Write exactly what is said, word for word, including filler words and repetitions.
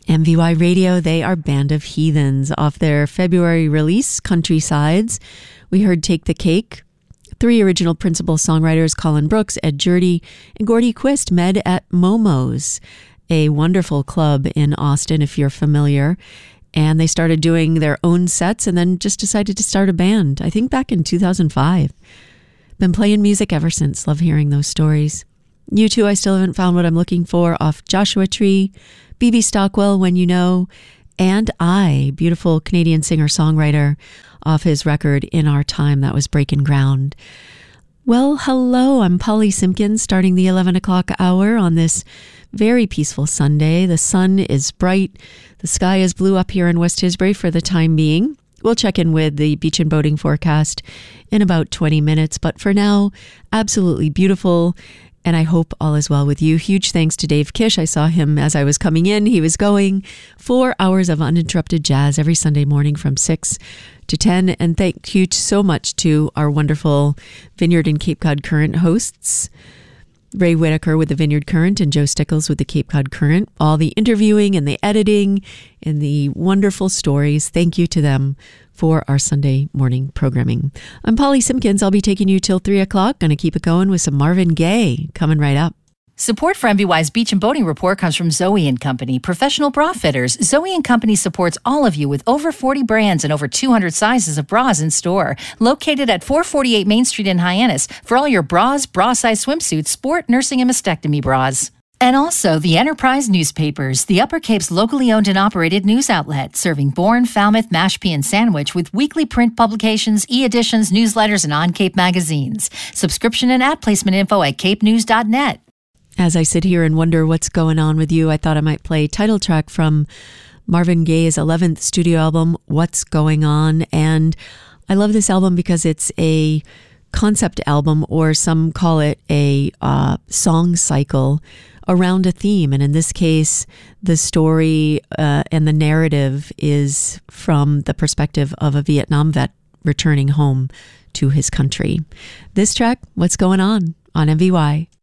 M V Y Radio, they are Band of Heathens. Off their February release, Countrysides, we heard Take the Cake. Three original principal songwriters, Colin Brooks, Ed Jurdy, and Gordy Quist, met at Momo's, a wonderful club in Austin, if you're familiar. And they started doing their own sets and then just decided to start a band, I think back in two thousand five. Been playing music ever since. Love hearing those stories. U two, I still haven't found what I'm looking for, off Joshua Tree, B B Stockwell, When You Know, and I, beautiful Canadian singer-songwriter, off his record In Our Time. That was Breaking Ground. Well, hello, I'm Polly Simpkins, starting the eleven o'clock hour on this very peaceful Sunday. The sun is bright. The sky is blue up here in West Tisbury for the time being. We'll check in with the beach and boating forecast in about twenty minutes. But for now, absolutely beautiful. And I hope all is well with you. Huge thanks to Dave Kish. I saw him as I was coming in. He was going four hours of uninterrupted jazz every Sunday morning from six to ten. And thank you so much to our wonderful Vineyard and Cape Cod Current hosts, Ray Whitaker with the Vineyard Current and Joe Stickles with the Cape Cod Current. All the interviewing and the editing and the wonderful stories. Thank you to them for our Sunday morning programming. I'm Polly Simpkins. I'll be taking you till three o'clock. Going to keep it going with some Marvin Gaye coming right up. Support for M V Y's Beach and Boating Report comes from Zoe and Company, professional bra fitters. Zoe and Company supports all of you with over forty brands and over two hundred sizes of bras in store. Located at four forty-eight Main Street in Hyannis for all your bras, bra-size swimsuits, sport, nursing, and mastectomy bras. And also the Enterprise Newspapers, the Upper Cape's locally owned and operated news outlet, serving Bourne, Falmouth, Mashpee, and Sandwich with weekly print publications, e-editions, newsletters, and on-Cape magazines. Subscription and ad placement info at cape news dot net. As I sit here and wonder what's going on with you, I thought I might play title track from Marvin Gaye's eleventh studio album, What's Going On. And I love this album because it's a concept album, or some call it a uh, song cycle around a theme. And in this case, the story uh, and the narrative is from the perspective of a Vietnam vet returning home to his country. This track, What's Going On, on M V Y.